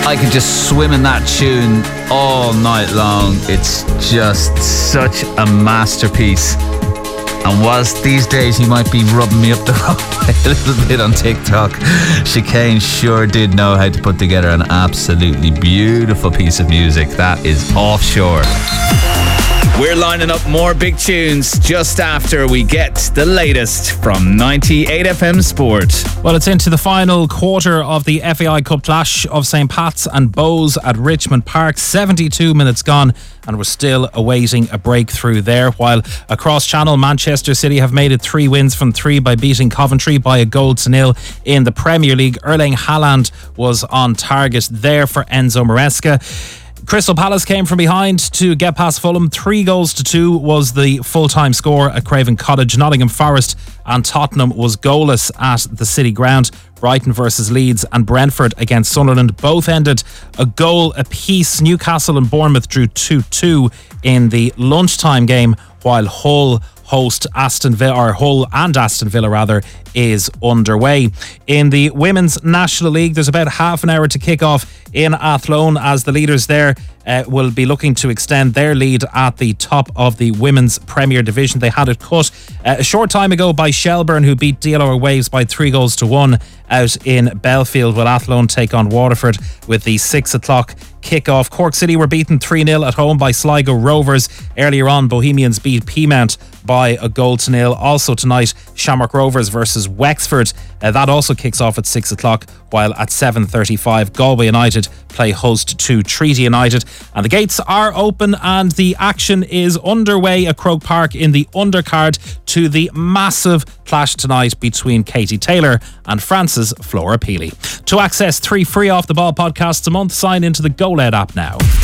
I could just swim in that tune all night long. It's just such a masterpiece. And whilst these days he might be rubbing me up the wrong way a little bit on TikTok, Chicane sure did know how to put together an absolutely beautiful piece of music. That is Offshore. We're lining up more big tunes just after we get the latest from 98 FM Sport. Well, it's into the final quarter of the FAI Cup clash of St. Pat's and Bows at Richmond Park. 72 minutes gone, and we're still awaiting a breakthrough there. While across Channel, Manchester City have made it 3 wins from 3 by beating Coventry by 1-0 in the Premier League. Erling Haaland was on target there for Enzo Maresca. Crystal Palace came from behind to get past Fulham. 3-2 was the full-time score at Craven Cottage. Nottingham Forest and Tottenham was goalless at the City Ground. Brighton versus Leeds and Brentford against Sunderland both ended a goal apiece. Newcastle and Bournemouth drew 2-2 in the lunchtime game, while Hull and Aston Villa is underway. In the Women's National League, there's about half an hour to kick off in Athlone as the leaders there will be looking to extend their lead at the top of the Women's Premier Division. They had it cut a short time ago by Shelbourne, who beat DLR Waves by 3-1 out in Belfield, while Athlone take on Waterford with the 6 o'clock kickoff. Cork City were beaten 3-0 at home by Sligo Rovers. Earlier on, Bohemians beat Peamount by 1-0. Also tonight, Shamrock Rovers versus Wexford. That also kicks off at 6 o'clock, while at 7:35, Galway United play host to Treaty United. And the gates are open and the action is underway at Croke Park in the undercard to the massive clash tonight between Katie Taylor and Frances Flora Peely. To access 3 free Off the Ball podcasts a month, sign into the GoLed app now.